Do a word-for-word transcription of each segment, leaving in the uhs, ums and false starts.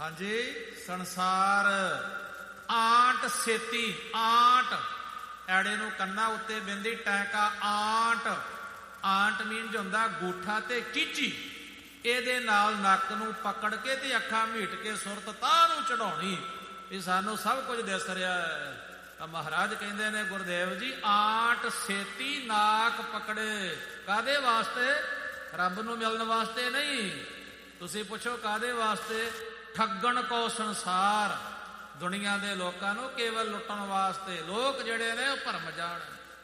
ਹਾਂਜੀ ਸੰਸਾਰ ਆਂਟ ਸੇਤੀ, ਆਂਟ ਐੜੇ ਨੂੰ ਕੰਨਾਂ ਉੱਤੇ ਬਿੰਦੀ ਟੈਂਕਾ, ਆਂਟ ਆਂਟ ਮੀਨਜ ਹੁੰਦਾ ਗੂਠਾ ਤੇ ਚੀਚੀ, ਇਹਦੇ ਨਾਲ ਨੱਕ ਨੂੰ ਪਕੜ ਕੇ ਤੇ ਅੱਖਾਂ ਮੀਟ ਕੇ ਸੁਰਤ ਤਾਂ ਨੂੰ ਚੜਾਉਣੀ ਵੀ ਸਾਨੂੰ ਸਭ ਕੁਝ ਦਿਸ ਰਿਹਾ ਹੈ। ਤਾਂ ਮਹਾਰਾਜ ਕਹਿੰਦੇ ਨੇ ਗੁਰਦੇਵ ਜੀ, ਆਂਟ ਸੇਤੀ ਨਾਕ ਪਕੜੇ, ਕਾਹਦੇ ਵਾਸਤੇ? ਰੱਬ ਨੂੰ ਮਿਲਣ ਵਾਸਤੇ ਨਹੀਂ। ਤੁਸੀਂ ਪੁੱਛੋ ਕਾਹਦੇ ਵਾਸਤੇ? ਠੱਗਣ ਕੋ ਸੰਸਾਰ, ਦੁਨੀਆ ਦੇ ਲੋਕਾਂ ਨੂੰ ਕੇਵਲ ਲੁੱਟਣ ਵਾਸਤੇ। ਲੋਕ ਜਿਹੜੇ ਨੇ ਉਹ ਭਰਮ ਜਾਣ।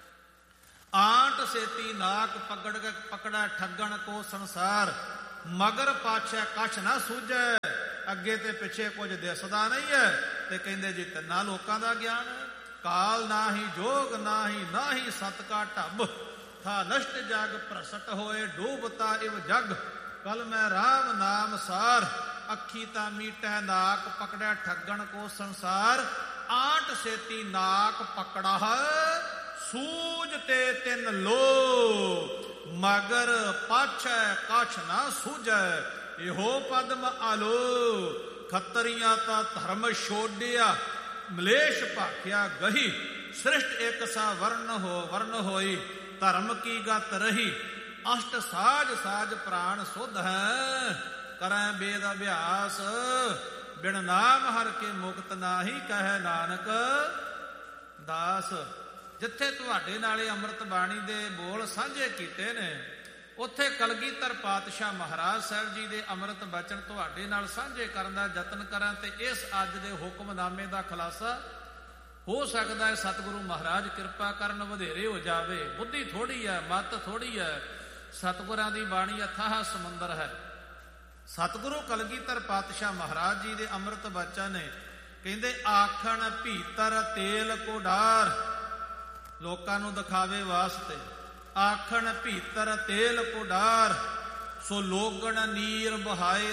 ਆਂਟ ਸੇਤੀ ਨਾਕ ਪਕੜ ਕੇ ਪਕੜਾ, ਠੱਗਣ ਕੋ ਸੰਸਾਰ, ਮਗਰ ਪਾਛੈ ਕਛ ਨਾ ਸੂਝੈ, ਅੱਗੇ ਤੇ ਪਿੱਛੇ ਕੁਝ ਦਿਸਦਾ ਨਹੀਂ ਹੈ। ਤੇ ਕਹਿੰਦੇ ਜੀ ਤਿੰਨਾਂ ਲੋਕਾਂ ਦਾ ਗਿਆਨ ਹੈ। ਕਾਲ ਨਾਹੀ ਜੋਗ ਨਾਹੀ, ਨਾਹੀ ਸਤ ਕਾ ਢੱਬ, ਥਾ ਨਸ਼ਟ ਜਗ ਭ੍ਰਸ਼ਟ ਹੋਏ, ਡੂਬਤਾ ਇਵ ਜਗ, ਕਲ ਮੈਂ ਰਾਮ ਨਾਮ ਸਾਰ, ਅੱਖੀ ਤਾਂ ਮੀਟੈ ਨਾਕ ਪਕੜੈ, ਠੱਗਣ ਕੋ ਸੰਸਾਰ, ਆਂਟ ਸੇਤੀ ਨਾਕ ਪਕੜਾ, ਸੂਝ ਤੇ ਤਿੰਨ ਲੋ, ਮਗਰ ਪਾਛੈ ਕਛ ਨਾ ਸੂਝੈ, ਇਹੋ ਪਦਮ ਆਲੋ, ਖੱਤਰੀਆਂ ਤਾਂ ਧਰਮ ਛੋੜਿਆ, ਮਲੇਸ਼ ਭਾਖਿਆ ਗਹੀ, ਸ੍ਰਿਸ਼ਟ ਇੱਕ ਸਾ ਵਰਨ ਹੋ ਵਰਨ ਹੋਈ, ਧਰਮ ਕੀ ਗਤ ਰਹੀ, ਅਸ਼ਟ ਸਾਜ ਸਾਜ ਪ੍ਰਾਣ ਸੁਧ ਹੈ, ਕਰੈ ਬੇਦ ਅਭਿਆਸ, ਬਿਨ ਨਾਮ ਹਰ ਕੇ ਮੁਕਤ ਨਾਹੀ, ਕਹੈ ਨਾਨਕ ਦਾਸ। ਜਿੱਥੇ ਤੁਹਾਡੇ ਨਾਲੇ ਅੰਮ੍ਰਿਤ ਬਾਣੀ ਦੇ ਬੋਲ ਸਾਂਝੇ ਕੀਤੇ ਨੇ, ਉੱਥੇ ਕਲਗੀਧਰ ਪਾਤਸ਼ਾਹ ਮਹਾਰਾਜ ਸਾਹਿਬ ਜੀ ਦੇ ਅੰਮ੍ਰਿਤ ਬਚਨ ਤੁਹਾਡੇ ਨਾਲ ਸਾਂਝੇ ਕਰਨ ਦਾ ਯਤਨ ਕਰਾਂ ਤੇ ਇਸ ਅੱਜ ਦੇ ਹੁਕਮਨਾਮੇ ਦਾ ਖੁਲਾਸਾ ਹੋ ਸਕਦਾ ਹੈ ਸਤਿਗੁਰੂ ਮਹਾਰਾਜ ਕਿਰਪਾ ਕਰਨ ਵਧੇਰੇ ਹੋ ਜਾਵੇ। ਬੁੱਧੀ ਥੋੜ੍ਹੀ ਹੈ, ਮੱਤ ਥੋੜ੍ਹੀ ਹੈ। ਸਤਿਗੁਰਾਂ ਦੀ ਬਾਣੀ ਅਥਾਹ ਸਮੁੰਦਰ ਹੈ। ਸਤਿਗੁਰੂ ਕਲਗੀਧਰ ਪਾਤਸ਼ਾਹ ਮਹਾਰਾਜ ਜੀ ਦੇ ਅੰਮ੍ਰਿਤ ਬਚਨ ਨੇ, ਕਹਿੰਦੇ ਆਖਣ ਭੀਤਰ ਤੇਲ ਕੋ ਡਾਰ, ਲੋਕਾਂ ਨੂੰ ਦਿਖਾਵੇ ਵਾਸਤੇ। ਆਖਣ ਭੀਤਰ ਤੇਲ ਕੋ ਡਾਰ, ਸੋ ਲੋਗਣ ਨੀਰ ਬਹਾਏ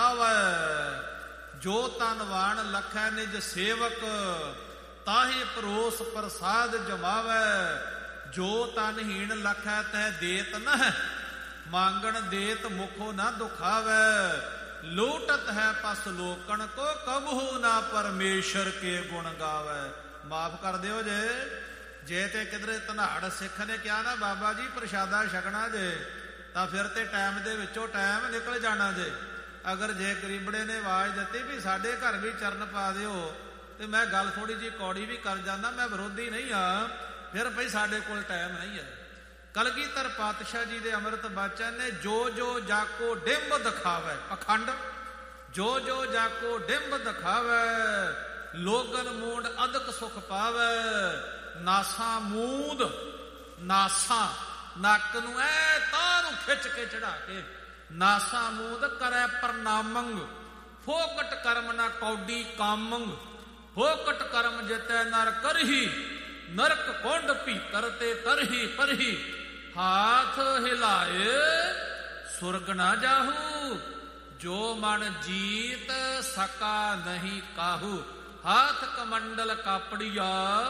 ਦਿਖਾਵੈ, ਜੋ ਤਨਵਾਨ ਲਖੈ ਨਿਜ ਸੇਵਕ, ਤਾਹੇ ਪਰੋਸ ਪ੍ਰਸਾਦ ਜਮਾਵੈ, ਜੋ ਤਨਹੀਣ ਲਖੈ ਤੈ ਦੇਤ ਨਹਿ, ਮੰਗਣ ਦੇਤ ਮੁਖੋ ਨਾ ਦੁਖਾਵੈ, ਲੂਟਤ ਹੈ ਪਸ ਲੋਕਣ ਕੋ, ਕਬਹੂ ਨਾ ਪਰਮੇਸ਼ਰ ਕੇ ਗੁਣ ਗਾਵੈ। ਮਾਫ ਕਰ ਦਿਓ ਜੇ ਜੇ ਤੇ ਕਿਧਰੇ ਧਨਾੜ ਸਿੱਖ ਨੇ ਕਿਹਾ ਨਾ ਬਾਬਾ ਜੀ ਪ੍ਰਸ਼ਾਦਾ ਛਕਣਾ ਜੇ, ਤਾਂ ਫਿਰ ਤੇ ਟਾਈਮ ਦੇ ਵਿੱਚੋਂ ਟਾਈਮ ਨਿਕਲ ਜਾਣਾ ਜੇ। ਅਗਰ ਜੇ ਗਰੀਬੜੇ ਨੇ ਆਵਾਜ਼ ਦਿੱਤੀ ਵੀ ਸਾਡੇ ਘਰ ਵੀ ਚਰਨ ਪਾ ਦਿਓ, ਤੇ ਮੈਂ ਗੱਲ ਥੋੜੀ ਜਿਹੀ ਕੌੜੀ ਵੀ ਕਰ ਜਾਂਦਾ, ਮੈਂ ਵਿਰੋਧੀ ਨਹੀਂ ਹਾਂ, ਫਿਰ ਬਈ ਸਾਡੇ ਕੋਲ ਟਾਈਮ ਨਹੀਂ ਹੈ। ਕਲਗੀਧਰ ਪਾਤਸ਼ਾਹ ਜੀ ਦੇ ਅੰਮ੍ਰਿਤ ਬਚਨ ਨੇ, ਜੋ ਜੋ ਜਾਕੋ ਡਿੰਬ ਦਿਖਾਵੇ, ਪਖੰਡ, ਜੋ ਜੋ ਜਾਕੋ ਡਿੰਬ ਦਿਖਾਵੇ, ਲੋਗਨ ਮੂੰਡ ਅਦਕ ਸੁਖ ਪਾਵੇ, ਨਾਸਾਂ ਮੂੰਦ, ਨਾਸਾਂ ਨੱਕ ਨੂੰ ਐ ਤਾਂ ਨੂੰ ਖਿੱਚ ਕੇ ਚੜਾ ਕੇ, ਨਾਸਾਂ ਮੂੰਦ ਕਰੈ ਪ੍ਰਣਾਮੰਗ, ਫੋਕਟ ਕਰਮ ਨਾ ਕੌਡੀ ਕਾਮੰਗ, ਫੋਕਟ ਕਰਮ ਜਿਤੈ ਨਰ ਕਰਹੀ, ਨਰਕ ਕੁੰਡ ਭੀਤਰ ਤੇ ਤਰਹੀ ਪਰਹੀ, ਹਾਥ ਹਿਲਾਏ ਸੁਰਗ ਨਾ ਜਾਹੂ, ਜੋ ਮਨ ਜੀਤ ਸਕਾ ਨਹੀਂ ਕਾਹੂ, ਹਾਥ ਕਮੰਡਲ ਕਾਪੜੀਆ,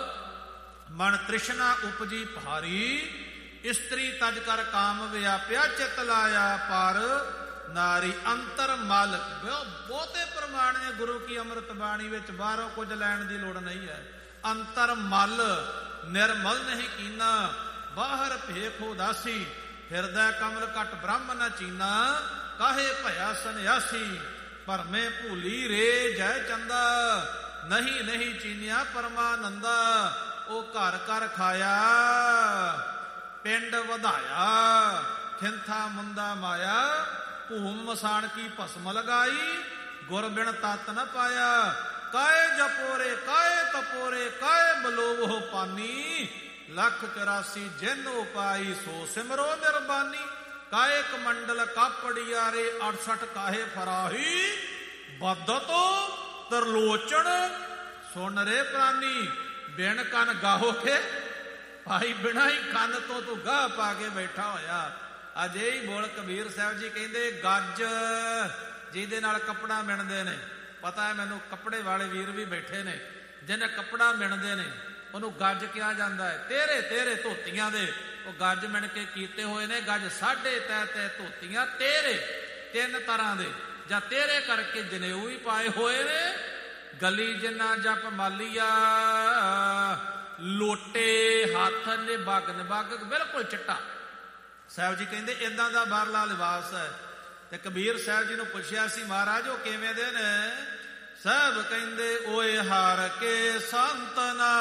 ਮਨ ਤ੍ਰਿਸ਼ਨਾ ਉਪਜੀ ਭਾਰੀ, ਇਸਤਰੀ ਤਜ ਕਰ ਕਾਮ ਵਿਆਪਿਆ, ਚਿਤ ਲਾਇਆ ਪਰ ਨਾਰੀ ਅੰਤਰ ਮਲ। ਬਹੁਤੇ ਪ੍ਰਮਾਣ ਨੇ ਗੁਰੂ ਕੀ ਅੰਮ੍ਰਿਤ ਬਾਣੀ ਵਿੱਚ, ਬਾਹਰੋਂ ਕੁਝ ਲੈਣ ਦੀ ਲੋੜ ਨਹੀਂ ਹੈ। ਅੰਤਰ ਮਲ ਨਿਰਮਲ ਨਹੀਂ ਕੀਨਾ, ਬਾਹਰ ਭੇਖ ਉਦਾਸੀ, ਹਿਰਦੈ ਕਮਲ ਘਟ ਬ੍ਰਹਮ ਨ ਚੀਨਾ, ਕਾਹੇ ਭਇਆ ਸੰਨਿਆਸੀ, ਭਰਮੇ ਭੂਲੀ ਰੇ ਜੈ ਚੰਦਾ, ਨਹੀਂ ਨਹੀਂ ਚੀਨਿਆ ਪਰਮਾਨੰਦਾ, ਉਹ ਘਰ ਘਰ ਖਾਇਆ ਪਿੰਡ ਵਧਾਇਆ, ਖਿੰਥਾ ਮੁੰਦਾ ਮਾਇਆ, ਭੂਮ ਮਸਾਣ ਕੀ ਭਸਮ ਲਗਾਈ, ਗੁਰ ਬਿਨ ਤਤ ਨ ਪਾਇਆ, ਕਾਏ ਜਪੋਰੇ ਕਾਏ ਤਪੋਰੇ, ਕਾਏ ਬਲੋਵੋ ਪਾਨੀ, ਲੱਖ ਚੁਰਾਸੀ ਜਿਨ ਉਪਾਈ, ਸੋ ਸਿਮਰੋ ਨਿਰਬਾਨੀ, ਕਾਏ ਕਮੰਡਲ ਕਾਪੜੀਆਰੇ, ਅੜਸਠ ਕਾਹੇ ਫਰਾਹੀ, ਬਦਤੋ ਤਰਲੋਚਣ, ਸੁਣ ਰੇ ਪ੍ਰਾਨੀ, ਬਿਨ ਕੰਨ ਗਾਹੋਗੇ, ਭਾਈ ਬਿਨਾਂ ਹੀ ਕੰਨ ਤੋਂ ਤੂੰ ਗਾਹ ਪਾ ਕੇ ਬੈਠਾ ਹੋਇਆ। ਅਜੇ ਹੀ ਬੋਲ ਕਬੀਰ ਸਾਹਿਬ ਜੀ ਕਹਿੰਦੇ, ਗੱਜ ਜਿਹਦੇ ਨਾਲ ਕੱਪੜਾ ਮਿਣਦੇ ਨੇ, ਪਤਾ ਹੈ ਮੈਨੂੰ ਕੱਪੜੇ ਵਾਲੇ ਵੀਰ ਵੀ ਬੈਠੇ ਨੇ, ਜਿਹਨੇ ਕੱਪੜਾ ਮਿਣਦੇ ਨੇ ਉਹਨੂੰ ਗੱਜ ਕਿਹਾ ਜਾਂਦਾ ਹੈ। ਤੇਰੇ ਤੇਰੇ ਧੋਤੀਆਂ ਦੇ ਉਹ ਗੱਜ ਮਿਣ ਕੇ ਕੀਤੇ ਹੋਏ ਨੇ, ਗੱਜ ਸਾਢੇ ਤੈ ਤੈ ਧੋਤੀਆਂ ਤੇਰੇ, ਤਿੰਨ ਤਰ੍ਹਾਂ ਦੇ, ਜਾਂ ਤੇਰੇ ਕਰਕੇ ਜਨੇਊ ਹੀ ਪਾਏ ਹੋਏ ਨੇ। ਗਲੀ ਜਿੰਨਾ ਜਪ ਮਾਲੀਆ, ਲੋਟੇ ਹੱਥ ਨਿਬੱਗ ਨਿਬੱਗ ਬਿਲਕੁਲ ਚਿੱਟਾ। ਸਾਹਿਬ ਜੀ ਕਹਿੰਦੇ ਏਦਾਂ ਦਾ ਬਾਹਰਲਾ ਲਿਬਾਸ ਹੈ। ਤੇ ਕਬੀਰ ਸਾਹਿਬ ਜੀ ਨੂੰ ਪੁੱਛਿਆ ਸੀ, ਮਹਾਰਾਜ ਉਹ ਕਿਵੇਂ ਦੇ ਨੇ? ਸਾਹਿਬ ਕਹਿੰਦੇ ਓਏ ਹਾਰ ਕੇ ਸੰਤਨਾ,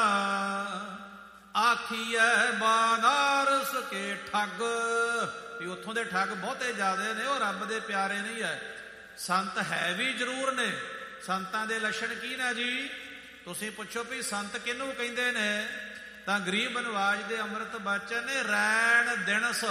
ਆਖੀਐ ਬਾਨਾਰਸ ਕੇ ਠੱਗ। ਵੀ ਉੱਥੋਂ ਦੇ ਠੱਗ ਬਹੁਤੇ ਜ਼ਿਆਦੇ ਨੇ, ਉਹ ਰੱਬ ਦੇ ਪਿਆਰੇ ਨਹੀਂ ਹੈ। ਸੰਤ ਹੈ ਵੀ ਜ਼ਰੂਰ ਨੇ। ਸੰਤਾਂ ਦੇ ਲੱਛਣ ਕੀ ਨੇ ਜੀ? ਤੁਸੀਂ ਪੁੱਛੋ ਵੀ ਸੰਤ ਕਿਹਨੂੰ ਕਹਿੰਦੇ ਨੇ? ਤਾਂ ਗਰੀਬ ਨਵਾਜ ਦੇ ਅੰਮ੍ਰਿਤ ਬਚਨ ਨੇ, ਰੈਣ ਦਿਨਸ,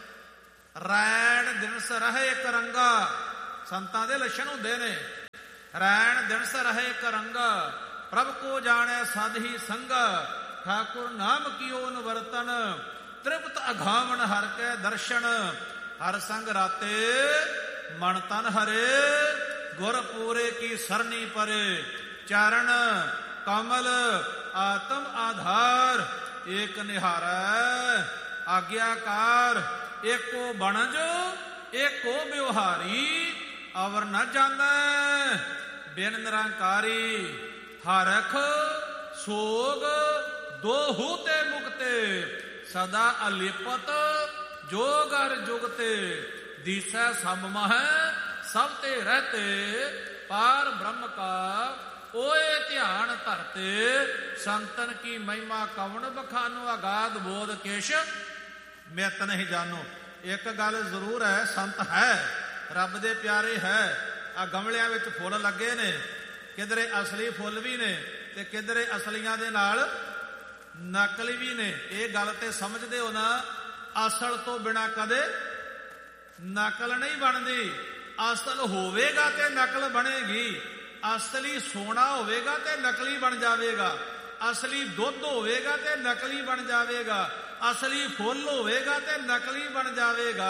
ਰੈਣ ਦਿਨਸ ਰਹੇ ਇੱਕ ਰੰਗਾ। ਸੰਤਾਂ ਦੇ ਲੱਛਣ ਹੁੰਦੇ ਨੇ। ਰੈਣ ਦਿਨਸ ਰਹੇ ਇੱਕ ਰੰਗਾ, ਪ੍ਰਭ ਕੋ ਜਾਣੈ ਸਦ ਹੀ ਸੰਗਾ। ਠਾਕੁਰ ਨਾਮ ਕੀਓ ਨਿਵਰਤਨ, ਤ੍ਰਿਪਤ ਅਘਾਵਨ ਹਰ ਕੈ ਦਰਸ਼ਨ। ਹਰ ਸੰਗ ਰਾਤੇ ਮਨ ਤਨ ਹਰੇ, ਗੁਰ ਪੂਰੇ ਕੀ ਸਰਨੀ ਪਰੇ। ਚਾਰਨ ਕਮਲ ਆਤਮ ਆਧਾਰ, ਏਕ ਨਿਹਾਰੈ ਆਗਿਆਕਾਰ। ਏਕੋ ਬਣਜ ਏਕੋ ਵਿਵਹਾਰੀ, ਅਵਰ ਨ ਜਾਣੈ ਬਿਨ ਨਿਰੰਕਾਰੀ। ਹਰਖ ਸੋਗ ਦੋਹੂ ਤੇ ਮੁਕਤੇ, ਸਦਾ ਅਲਿਪਤ ਜੋਗਰ ਜੁਗਤੇ। ਦੀਸੈ ਸਭ ਮਹਿ ਸਭ ਤੇ ਰਹਤੇ, ਪਾਰ ਬ੍ਰਹਮ ਕਾ ਓਏ ਧਿਆਨ ਧਰਤੇ। ਸੰਤਨ ਕੀ ਮਹਿਮਾ ਕਵਣ ਬਖਾਨੋ, ਅਗਾਧ ਬੋਧ ਕੇਸ਼ ਮਿਤ ਨਹੀਂ ਜਾਨੋ। ਇੱਕ ਗੱਲ ਜ਼ਰੂਰ ਹੈ, ਸੰਤ ਹੈ, ਰੱਬ ਦੇ ਪਿਆਰੇ ਹੈ। ਆ ਗਮਲਿਆਂ ਵਿੱਚ ਫੁੱਲ ਲੱਗੇ ਨੇ, ਕਿਧਰੇ ਅਸਲੀ ਫੁੱਲ ਵੀ ਨੇ ਤੇ ਕਿਧਰੇ ਅਸਲੀਆਂ ਦੇ ਨਾਲ ਨਕਲੀ ਵੀ ਨੇ। ਇਹ ਗੱਲ ਤੇ ਸਮਝਦੇ ਹੋ ਨਾ, ਅਸਲ ਤੋਂ ਬਿਨਾਂ ਕਦੇ ਨਕਲ ਨਹੀਂ ਬਣਦੀ। ਅਸਲ ਹੋਵੇਗਾ ਤੇ ਨਕਲ ਬਣੇਗੀ। ਅਸਲੀ ਸੋਨਾ ਹੋਵੇਗਾ ਤੇ ਨਕਲੀ ਬਣ ਜਾਵੇਗਾ। ਅਸਲੀ ਦੁੱਧ ਹੋਵੇਗਾ ਤੇ ਨਕਲੀ ਬਣ ਜਾਵੇਗਾ। ਅਸਲੀ ਫੁੱਲ ਹੋਵੇਗਾ ਤੇ ਨਕਲੀ ਬਣ ਜਾਵੇਗਾ।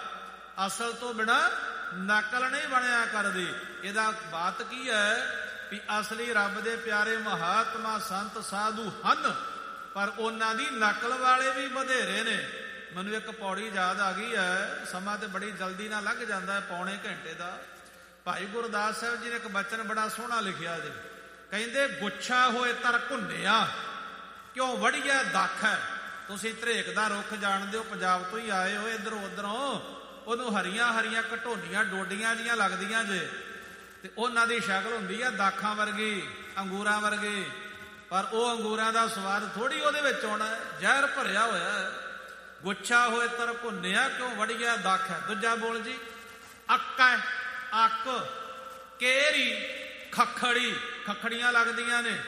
ਅਸਲ ਤੋਂ ਬਿਨਾਂ ਨਕਲ ਨਹੀਂ ਬਣਿਆ ਕਰਦੀ। ਇਹਦਾ ਬਾਤ ਕੀ ਹੈ ਵੀ ਅਸਲੀ ਰੱਬ ਦੇ ਪਿਆਰੇ ਮਹਾਤਮਾ ਸੰਤ ਸਾਧੂ ਹਨ, ਪਰ ਉਹਨਾਂ ਦੀ ਨਕਲ ਵਾਲੇ ਵੀ ਵਧੇਰੇ ਨੇ। ਮੈਨੂੰ ਇੱਕ ਪੌੜੀ ਯਾਦ ਆ ਗਈ ਹੈ, ਸਮਾਂ ਤੇ ਬੜੀ ਜਲਦੀ ਨਾਲ ਲੰਘ ਜਾਂਦਾ ਹੈ, ਪੌਣੇ ਘੰਟੇ ਦਾ। ਭਾਈ ਗੁਰਦਾਸ ਸਾਹਿਬ ਜੀ ਨੇ ਇੱਕ ਬਚਨ ਬੜਾ ਸੋਹਣਾ ਲਿਖਿਆ ਜੀ। ਕਹਿੰਦੇ ਗੁੱਛਾ ਹੋਏ ਤਰ ਘੁੰਨਿਆ, ਕਿਉਂ ਵੜੀਐ ਦਾਖ ਹੈ। ਤੁਸੀਂ ਧਰੇਕ ਦਾ ਰੁੱਖ ਜਾਣਦੇ ਹੋ, ਪੰਜਾਬ ਤੋਂ ਹੀ ਆਏ ਹੋ ਇੱਧਰੋਂ ਉੱਧਰੋਂ। ਉਹਨੂੰ ਹਰੀਆਂ ਹਰੀਆਂ ਘਟੋਲੀਆਂ ਡੋਡੀਆਂ ਜੀਆਂ ਲੱਗਦੀਆਂ ਜੇ, ਤੇ ਉਹਨਾਂ ਦੀ ਸ਼ਕਲ ਹੁੰਦੀ ਆ ਦਾਖਾਂ ਵਰਗੀ, ਅੰਗੂਰਾਂ ਵਰਗੀ। ਪਰ ਉਹ ਅੰਗੂਰਾਂ ਦਾ ਸਵਾਦ ਥੋੜੀ ਉਹਦੇ ਵਿੱਚ ਆਉਣਾ, ਜ਼ਹਿਰ ਭਰਿਆ ਹੋਇਆ ਹੈ। ਗੁੱਛਾ ਹੋਏ ਤਰ ਘੁੰਨਿਆ, ਕਿਉਂ ਵੜੀਆ ਦਾਖ ਹੈ। ਦੂਜਾ ਬੋਲ ਜੀ, ਅੱਕਾ, ਅੱਕ, ਕੇਰੀ, ਖੱਖੜੀ, ਖੱਖੜੀਆਂ ਲੱਗਦੀਆਂ ਨੇ।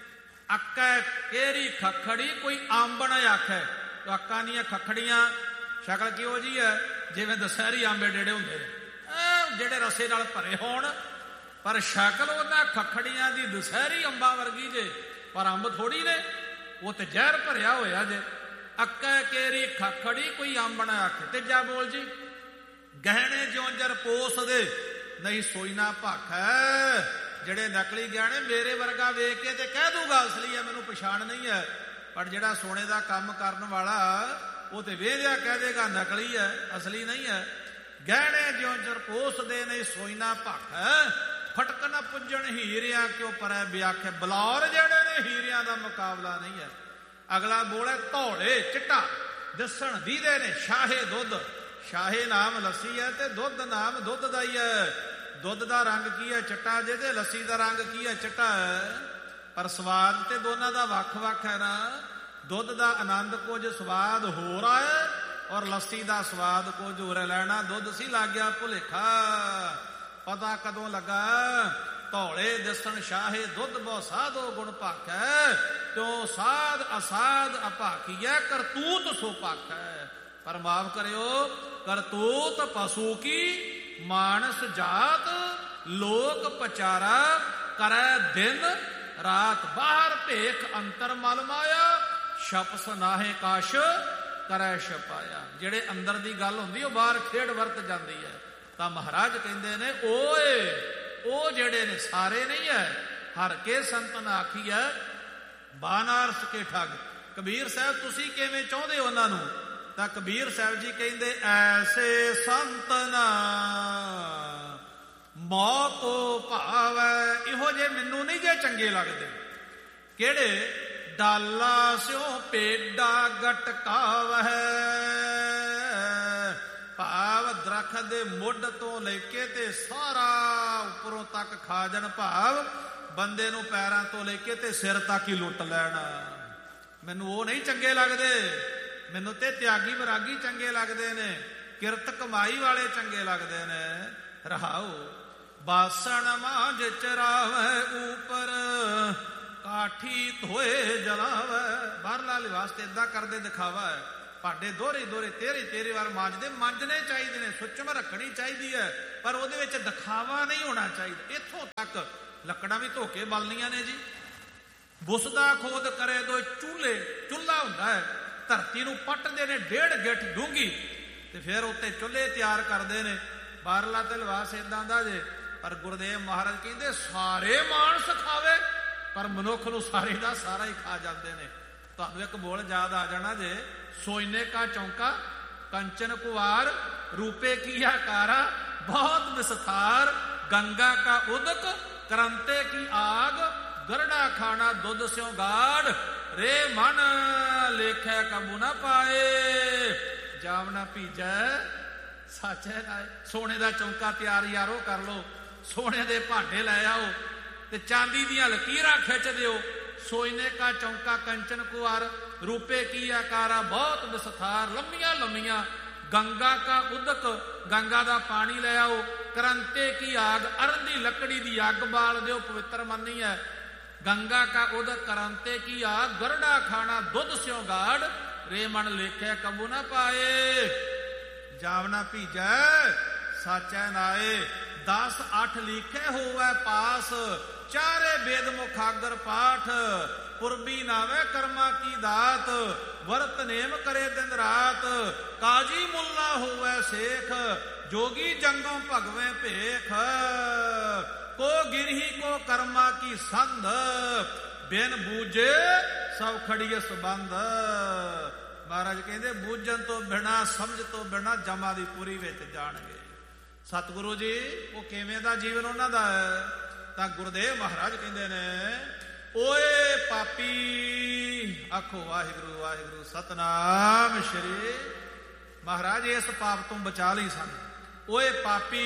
ਅੱਕਾ ਕੇਰੀ ਖੱਖੜੀ, ਕੋਈ ਆਂਬਣ ਆਖੈ। ਅੱਕਾਂ ਦੀਆਂ ਖੱਖੜੀਆਂ ਸ਼ਕਲ ਕਿਹੋ ਜੀ ਹੈ? ਜਿਵੇਂ ਦਸ਼ਹਿਰੀ ਆਂਬੇ ਡੇੜੇ ਹੁੰਦੇ ਨੇ, ਜਿਹੜੇ ਰਸੇ ਨਾਲ ਭਰੇ ਹੋਣ, ਪਰ ਸ਼ਕਲ ਉਹਨਾਂ ਖੱਖੜੀਆਂ ਦੀ ਦਸ਼ਹਿਰੀ ਅੰਬਾਂ ਵਰਗੀ ਜੇ, ਪਰ ਅੰਬ ਥੋੜੀ ਨੇ, ਉਹ ਤੇ ਜ਼ਹਿਰ ਭਰਿਆ ਹੋਇਆ ਜੇ। ਅੱਕਾ ਕੇਰੀ ਖੱਖੜੀ, ਕੋਈ ਆਂਬਣ ਆਖੇ। ਤੀਜਾ ਬੋਲ ਜੀ, ਗਹਿਣੇ ਜਿਉਂ ਜਰ ਪੋਸ ਦੇ, ਨਹੀਂ ਸੋਈ ਨਾ ਭਾਖੈ। ਜਿਹੜੇ ਨਕਲੀ ਗਹਿਣੇ ਮੇਰੇ ਵਰਗਾ ਵੇਖ ਕੇ ਤੇ ਕਹਿ ਦੂਗਾ ਅਸਲੀ ਹੈ, ਮੈਨੂੰ ਪਛਾਣ ਨਹੀਂ ਹੈ। ਪਰ ਜਿਹੜਾ ਸੋਨੇ ਦਾ ਕੰਮ ਕਰਨ ਵਾਲਾ, ਉਹ ਤੇ ਵੇਖਿਆ ਕਹਿ ਦੇਗਾ ਨਕਲੀ ਹੈ, ਅਸਲੀ ਨਹੀਂ ਹੈ। ਗਹਿਣੇ ਜਿਉਂ ਜਰ ਪੋਸ ਦੇ, ਨਹੀਂ ਸੋਈ ਨਾ ਭਾਖੈ। ਫਟਕ ਨਾ ਪੁੱਜਣ ਹੀਰਿਆਂ, ਕਿਉਂ ਪਰੈ ਵਿਆਖੇ। ਬਲੌਰ ਜਿਹੜੇ ਨੇ ਹੀਰਿਆਂ ਦਾ ਮੁਕਾਬਲਾ ਨਹੀਂ ਹੈ। ਅਗਲਾ ਬੋਲ ਹੈ, ਧੌਲੇ ਚਿੱਟਾ ਦਿਸਣ ਦੀਦੇ ਨੇ ਸ਼ਾਹੇ ਦੁੱਧ। ਸ਼ਾਹੇ ਨਾਮ ਲੱਸੀ ਹੈ ਤੇ ਦੁੱਧ ਨਾਮ ਦੁੱਧ ਦਾ ਹੀ ਹੈ। ਦੁੱਧ ਦਾ ਰੰਗ ਕੀ ਹੈ? ਚਿੱਟਾ ਜੇ, ਤੇ ਲੱਸੀ ਦਾ ਰੰਗ ਕੀ ਹੈ? ਚਿੱਟਾ ਹੈ। ਪਰ ਸਵਾਦ ਤੇ ਦੋਨਾਂ ਦਾ ਵੱਖ ਵੱਖ ਹੈ ਨਾ। ਦੁੱਧ ਦਾ ਆਨੰਦ ਕੁਝ ਸਵਾਦ ਹੋ ਰਹਾ ਹੈ, ਔਰ ਲੱਸੀ ਦਾ ਸਵਾਦ ਕੁਝ ਹੋਰ ਲੈਣਾ। ਦੁੱਧ ਸੀ ਲੱਗ ਗਿਆ ਭੁਲੇਖਾ, ਪਤਾ ਕਦੋਂ ਲੱਗਾ? ਧੌਲੇ ਦਿਸਣ ਸ਼ਾਹੇ ਦੁੱਧ ਬਹੁ ਸਾਧੋ ਗੁਣ ਭਾਖੈ। ਤਿਉ ਸਾਧ ਅਸਾਧ ਅਭਾਖੀਐ, ਕਰਤੂਤ ਸੋ ਭਾਖੈ। ਪਰ ਮਾਫ ਕਰਿਓ, ਕਰਤੂਤ ਪਸ਼ੂ ਕੀ ਮਾਨਸ ਜਾਤ। ਲੋਕ ਪਚਾਰਾ ਕਰੈ ਦਿਨ ਰਾਤ। ਬਾਹਰ ਭੇਖ ਅੰਤਰ ਮਲ ਮਾਇਆ, ਛਪਸ ਨਾਹੇ ਕਾਸ਼ ਕਰੈ ਛਪਾਇਆ। ਜਿਹੜੇ ਅੰਦਰ ਦੀ ਗੱਲ ਹੁੰਦੀ ਉਹ ਬਾਹਰ ਖੇਡ ਵਰਤ ਜਾਂਦੀ ਹੈ। ਤਾਂ ਮਹਾਰਾਜ ਕਹਿੰਦੇ ਨੇ, ਓਏ ਉਹ ਜਿਹੜੇ ਨੇ ਸਾਰੇ ਨਹੀਂ ਹੈ। ਹਰ ਕੇ ਸੰਤਨ ਆਖੀ ਹੈ, ਬਾਨਾਰਸ ਕੇ ਠੱਗ। ਕਬੀਰ ਸਾਹਿਬ ਤੁਸੀਂ ਕਿਵੇਂ ਚਾਹੁੰਦੇ ਉਹਨਾਂ ਨੂੰ? ਤਾਂ ਕਬੀਰ ਸਾਹਿਬ ਜੀ ਕਹਿੰਦੇ, ਐਸੇ ਸੰਤਨਾ ਮੋਹ ਕੋ ਭਾਵੈ, ਇਹੋ ਜੇ ਮੈਨੂੰ ਨਹੀਂ ਜੇ ਚੰਗੇ ਲੱਗਦੇ। ਕਿਹੜੇ? ਡਾਲਾ ਸਿਓ ਭੇਡਾ ਗਟਕਾਵੈ, ਭਾਵ ਦਰਖਤ ਦੇ ਮੁੱਢ ਤੋਂ ਲੈ ਕੇ ਤੇ ਸਾਰਾ ਉੱਪਰੋਂ ਤੱਕ ਖਾ ਜਾਣ, ਭਾਵ ਬੰਦੇ ਨੂੰ ਪੈਰਾਂ ਤੋਂ ਲੈ ਕੇ ਤੇ ਸਿਰ ਤੱਕ ਹੀ ਲੁੱਟ ਲੈਣਾ। ਮੈਨੂੰ ਉਹ ਨਹੀਂ ਚੰਗੇ ਲੱਗਦੇ। ਮੈਨੂੰ ਤੇ ਤਿਆਗੀ ਵਿਰਾਗੀ ਚੰਗੇ ਲੱਗਦੇ ਨੇ, ਕਿਰਤ ਕਮਾਈ ਵਾਲੇ ਚੰਗੇ ਲੱਗਦੇ ਨੇ। ਰਹਾਉ ਬਾਸਣ ਮਾਂਜ ਚਰਾਵੈ ਉਪਰ, ਕਾਠੀ ਧੋਏ ਜਲਾਵੈ। ਬਾਹਰਲਾ ਲਿਬਾਸ ਤੇ ਏਦਾਂ ਕਰਦੇ ਦਿਖਾਵਾ ਹੈ। ਭਾਂਡੇ ਦੋਹਰੇ ਦੋਹਰੇ ਤੇਰੇ ਤੇਰੇ ਵਾਰ ਮਾਂਜਦੇ, ਮਾਂਜਣੇ ਚਾਹੀਦੇ ਨੇ, ਸੁੱਚਮ ਰੱਖਣੀ ਚਾਹੀਦੀ ਹੈ, ਪਰ ਉਹਦੇ ਵਿੱਚ ਦਿਖਾਵਾ ਨਹੀਂ ਹੋਣਾ ਚਾਹੀਦਾ। ਇੱਥੋਂ ਤੱਕ ਲੱਕੜਾਂ ਵੀ ਧੋ ਕੇ ਬਲਣੀਆਂ ਨੇ ਜੀ। ਬੁਸਦਾ ਖੋਦ ਕਰੇ ਦੋ ਚੂਲੇ, ਚੁੱਲ੍ਹਾ ਹੁੰਦਾ ਹੈ, ਧਰਤੀ ਨੂੰ ਪੱਟਦੇ ਨੇ ਡੇਢ ਗਿੱਠ ਡੂੰਘੀ, ਤੇ ਫਿਰ ਉੱਤੇ ਚੁੱਲ੍ਹੇ ਤਿਆਰ ਕਰਦੇ ਨੇ। ਬਾਹਰਲਾ ਤੇ ਲਿਬਾਸ ਏਦਾਂ ਦਾ ਜੇ, ਪਰ ਗੁਰਦੇਵ ਮਹਾਰਾਜ ਕਹਿੰਦੇ ਸਾਰੇ ਮਾਣਸ ਖਾਵੇ, ਪਰ ਮਨੁੱਖ ਨੂੰ ਸਾਰੇ ਦਾ ਸਾਰਾ ਹੀ ਖਾ ਜਾਂਦੇ ਨੇ। ਤੁਹਾਨੂੰ ਇੱਕ ਬੋਲ ਯਾਦ ਆ ਜਾਣਾ ਜੇ, ਸੋਇਨੇ ਕਾ ਚੌਂਕਾ ਕੰਚਨ ਕੁਵਾਰ, ਰੂਪੇ ਕੀ ਆਕਾਰਾ ਬਹੁਤ ਵਿਸਥਾਰ, ਗੰਗਾ ਕਾ ਉਦਕ ਕਰੰਤੇ ਕੀ ਆਗ, ਗਰੜਾ ਖਾਣਾ ਦੁੱਧ ਸਿਓ ਗਾੜ, ਰੇ ਮਨ ਲੇਖੈ ਕਬੂ ਨਾ ਪਾਏ, ਜਾਵਣਾ ਭੀਜੈ ਸਾਚੈ ਨਾਏ। ਸੋਨੇ ਦਾ ਚੌਂਕਾ ਤਿਆਰ ਯਾਰੋ ਕਰ ਲੋ, ਸੋਨੇ ਦੇ ਭਾਂਡੇ ਲੈ ਆਓ ਤੇ ਚਾਂਦੀ ਦੀਆਂ ਲਕੀਰਾਂ ਖਿੱਚ ਦਿਓ। ਸੋਇਨੇ ਕਾ ਚੌਂਕਾ ਕੰਚਨ ਕੁਆਰ, ਰੂਪੇ ਕੀ ਆਕਾਰਾ ਬਹੁਤ ਵਿਸਥਾਰ, ਲੰਮੀਆਂ ਲੰਮੀਆਂ। ਗੰਗਾ ਕਾ ਉਦਕ, ਗੰਗਾ ਦਾ ਪਾਣੀ ਲੈ ਆਓ। ਕਰੰਤੇ ਕੀ ਆਗ, ਅਰਨ ਦੀ ਲੱਕੜੀ ਦੀ ਅੱਗ ਬਾਲ ਦਿਓ, ਪਵਿੱਤਰ ਮੰਨੀ ਹੈ। ਗੰਗਾ ਕਾ ਉਦਕ ਕਰੰਤੇ ਕੀ ਆਗ, ਗਰੜਾ ਖਾਣਾ ਦੁੱਧ ਸਿਓ ਗਾੜ, ਰੇ ਮਨ ਲੇਖੈ ਕਬੂ ਨਾ ਪਾਏ, ਜਾਵਣਾ ਭੀਜੈ ਸਾਚੈ ਨਾਏ। ਦਸ ਅੱਠ ਲਿਖੇ ਹੋਵੈ ਪਾਸ, ਚਾਰੇ ਵੇਦ ਮੁਖਾਗਰ ਪਾਠ, ਪੁਰਬੀ ਨਾਵੇ ਕਰਮਾ ਕੀ ਦਾਤ, ਵਰਤ ਨੇਮ ਕਰੇ ਦਿਨ ਰਾਤ। ਕਾਜੀ ਮੁੱਲਾ ਹੋਵੈ ਸੇਖ, ਜੋਗੀ ਜੰਗੋਂ ਭਗਵੇਂ ਭੇਖ, ਕੋ ਗਿਰਹੀ ਕੋ ਕਰਮਾ ਕੀ ਸੰਧ, ਬਿਨ ਬੂਝੇ ਸਭ ਖੜੀਏ ਸੰਬੰਧ। ਮਹਾਰਾਜ ਕਹਿੰਦੇ ਬੂਝਣ ਤੋਂ ਬਿਨਾਂ, ਸਮਝ ਤੋਂ ਬਿਨਾਂ ਜਮਾ ਦੀ ਪੂਰੀ ਵਿੱਚ ਜਾਣਗੇ। ਸਤਿਗੁਰੂ ਜੀ ਉਹ ਕਿਵੇਂ ਦਾ ਜੀਵਨ ਉਹਨਾਂ ਦਾ ਹੈ? ਤਾਂ ਗੁਰਦੇਵ ਮਹਾਰਾਜ ਕਹਿੰਦੇ ਨੇ, ਓਏ ਪਾਪੀ, ਆਖੋ ਵਾਹਿਗੁਰੂ ਵਾਹਿਗੁਰੂ ਸਤਨਾਮ ਸ਼੍ਰੀ। ਮਹਾਰਾਜ ਇਸ ਪਾਪ ਤੋਂ ਬਚਾ ਲਈ ਸਾਨੂੰ। ਓਏ ਪਾਪੀ,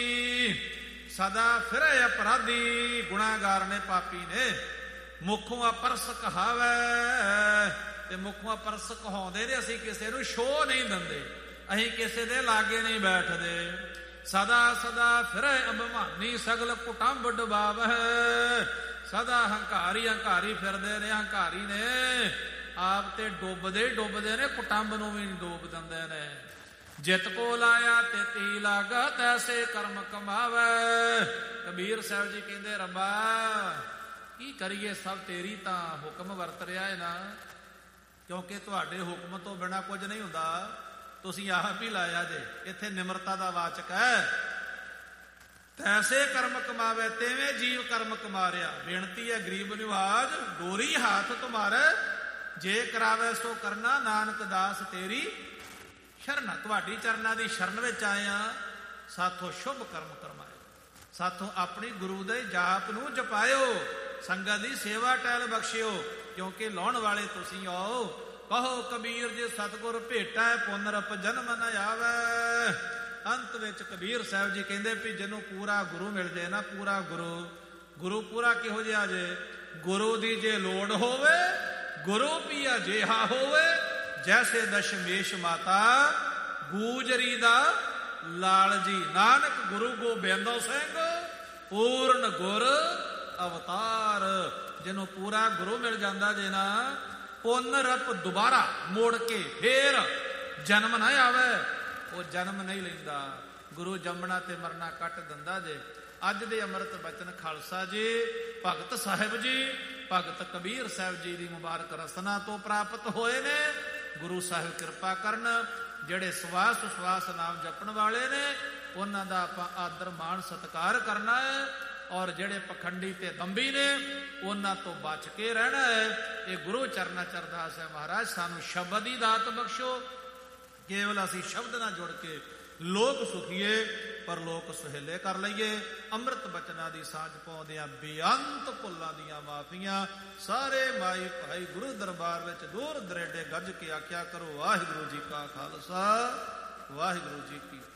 ਸਦਾ ਫਿਰੇ ਅਪਰਾਧੀ, ਗੁਨਾਹਗਾਰ ਨੇ ਪਾਪੀ ਨੇ। ਮੁਖੋਂ ਅਪਰਸ ਕਹਾਵੈ, ਤੇ ਮੁਖੋਂ ਅਪਰਸ ਕਹਾਉਂਦੇ ਨੇ। ਅਸੀਂ ਕਿਸੇ ਨੂੰ ਸ਼ੋਅ ਨਹੀਂ ਦਿੰਦੇ, ਅਸੀਂ ਕਿਸੇ ਦੇ ਲਾਗੇ ਨਹੀਂ ਬੈਠਦੇ। ਸਦਾ ਸਦਾ ਫਿਰੇ ਅਭਿਮਾਨੀ, ਸਗਲ ਕੁਟੰਬ ਡੁਬਾਵੈ। ਸਦਾ ਹੰਕਾਰੀ, ਹੰਕਾਰੀ ਫਿਰਦੇ ਨੇ, ਹੰਕਾਰੀ ਨੇ। ਆਪ ਤੇ ਡੁੱਬਦੇ ਡੁੱਬਦੇ ਨੇ, ਕੁਟੰਬ ਨੂੰ ਵੀ ਡੋਬ ਦਿੰਦੇ ਨੇ। ਜਿਤ ਕੋ ਲਾਇਆ ਤੇ ਤੀ ਲਾਗਾ, ਤੈਸੇ ਕਰਮ ਕਮਾਵੈ। ਕਬੀਰ ਸਾਹਿਬ ਜੀ ਕਹਿੰਦੇ, ਰੱਬਾ ਕੀ ਕਰੀਏ, ਸਭ ਤੇਰੀ ਤਾਂ ਹੁਕਮ ਵਰਤ ਰਿਹਾ ਹੈ ਨਾ, ਕਿਉਂਕਿ ਤੁਹਾਡੇ ਹੁਕਮ ਤੋਂ ਬਿਨਾਂ ਕੁਝ ਨਹੀਂ ਹੁੰਦਾ। ਤੁਸੀਂ ਆਪ ਹੀ ਲਾਇਆ ਜੇ। ਇੱਥੇ ਨਿਮਰਤਾ ਦਾ ਵਾਚਕ ਹੈ। ਤੈਸੇ ਕਰਮ ਕਮਾਵੇ, ਤੇਵੇਂ ਜੀਵ ਕਰਮ ਕਮਾ ਰਿਹਾ। ਬੇਨਤੀ ਹੈ ਗਰੀਬ ਨਿਵਾਜ, ਡੋਰੀ ਹੱਥ ਤੁਮਾਰੇ, ਜੇ ਕਰਾਵੇ ਸੋ ਕਰਨਾ, ਨਾਨਕ ਦਾਸ ਤੇਰੀ ਸ਼ਰਨ। ਤੁਹਾਡੀ ਚਰਨਾਂ ਦੀ ਸ਼ਰਨ ਵਿੱਚ ਆਏ ਆ। ਸਾਥੋਂ ਸ਼ੁਭ ਕਰਮ ਕਰਮਾਇਓ, ਸਾਥੋਂ ਆਪਣੀ ਗੁਰੂ ਦੇ ਜਾਪ ਨੂੰ ਜਪਾਇਓ, ਸੰਗਤ ਦੀ ਸੇਵਾ ਟਹਿਲ ਬਖਸ਼ਿਓ, ਕਿਉਂਕਿ ਲਾਉਣ ਵਾਲੇ ਤੁਸੀਂ ਆਓ। ਕਹੋ ਕਬੀਰ ਜੇ ਸਤਿਗੁਰ ਭੇਟੈ, ਪੁਨਰਪ ਜਨਮ ਨ ਆਵੈ। ਅੰਤ ਵਿੱਚ ਕਬੀਰ ਸਾਹਿਬ ਜੀ ਕਹਿੰਦੇ ਵੀ ਜਿਹਨੂੰ ਪੂਰਾ ਗੁਰੂ ਮਿਲ ਜਾਏ ਨਾ, ਪੂਰਾ ਗੁਰੂ, ਗੁਰੂ ਪੂਰਾ ਕਿਹੋ ਜਿਹਾ ਜੇ? ਗੁਰੂ ਦੀ ਜੇ ਲੋੜ ਹੋਵੇ, ਗੁਰੂ ਵੀ ਅਜਿਹਾ ਹੋਵੇ, ਜੈਸੇ ਦਸ਼ਮੇਸ਼ ਮਾਤਾ ਗੂਜਰੀ ਦਾ ਲਾਲ ਜੀ। ਨਾਨਕ ਗੁਰੂ ਗੋਬਿੰਦ ਸਿੰਘ ਪੂਰਨ ਗੁਰ ਅਵਤਾਰ। ਜਿਹਨੂੰ ਪੂਰਾ ਗੁਰੂ ਮਿਲ ਜਾਂਦਾ ਜੇ ਨਾ, ਪੁਨਰਪ ਦੁਬਾਰਾ ਮੋੜ ਕੇ ਫੇਰ ਜਨਮ ਨਾ ਆਵੇ, ਉਹ ਜਨਮ ਨਹੀਂ ਲੈਂਦਾ। ਗੁਰੂ ਜੰਮਣਾ ਤੇ ਮਰਨਾ ਕੱਟ ਦਿੰਦਾ ਜੇ। ਅੱਜ ਦੇ ਅੰਮ੍ਰਿਤ ਬਚਨ ਖਾਲਸਾ ਜੀ, ਭਗਤ ਸਾਹਿਬ ਜੀ, ਭਗਤ ਕਬੀਰ ਸਾਹਿਬ ਜੀ ਦੀ ਮੁਬਾਰਕ ਰਸਨਾ ਤੋਂ ਪ੍ਰਾਪਤ ਹੋਏ ਨੇ। ਗੁਰੂ ਸਾਹਿਬ ਕਿਰਪਾ ਕਰਨ। ਜਿਹੜੇ ਸਵਾਸ ਸੁਸਵਾਸ ਨਾਮ ਜਪਣ ਵਾਲੇ ਨੇ, ਉਹਨਾਂ ਦਾ ਆਪਾਂ ਆਦਰ ਮਾਣ ਸਤਿਕਾਰ ਕਰਨਾ ਹੈ, ਔਰ ਜਿਹੜੇ ਪਖੰਡੀ ਤੇ ਦੰਭੀ ਨੇ, ਉਹਨਾਂ ਤੋਂ ਬਚ ਕੇ ਰਹਿਣਾ ਹੈ। ਇਹ ਗੁਰੂ ਚਰਨਾਂ ਚ ਅਰਦਾਸ ਹੈ, ਮਹਾਰਾਜ ਸਾਨੂੰ ਸ਼ਬਦ ਦੀ ਦਾਤ ਬਖਸ਼ੋ। ਕੇਵਲ ਅਸੀਂ ਸ਼ਬਦ ਨਾਲ ਜੁੜ ਕੇ ਲੋਕ ਸੁਖੀਏ ਪਰ ਲੋਕ ਸੁਹੇਲੇ ਕਰ ਲਈਏ। ਅੰਮ੍ਰਿਤ ਬਚਨਾਂ ਦੀ ਸਾਂਝ ਪਾਉਂਦਿਆਂ ਬੇਅੰਤ ਭੁੱਲਾਂ ਦੀਆਂ ਮਾਫੀਆਂ। ਸਾਰੇ ਮਾਈ ਭਾਈ ਗੁਰੂ ਦਰਬਾਰ ਵਿੱਚ ਦੂਰ ਦਰੇਡੇ ਗੱਜ ਕੇ ਆਖਿਆ ਕਰੋ, ਵਾਹਿਗੁਰੂ ਜੀ ਕਾ ਖਾਲਸਾ ਵਾਹਿਗੁਰੂ ਜੀ ਕੀ